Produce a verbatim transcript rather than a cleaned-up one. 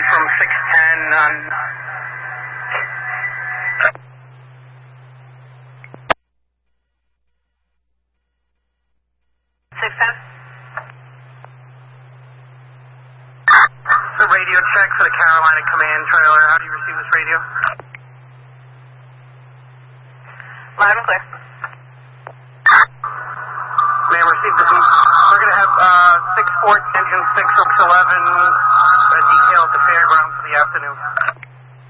from six ten on... six ten? The radio check for the Carolina Command trailer. How do you receive this radio? Loud and clear. Ma'am, receive this. We're going to have uh, six four engine six eleven uh, detail at the fairground for the afternoon.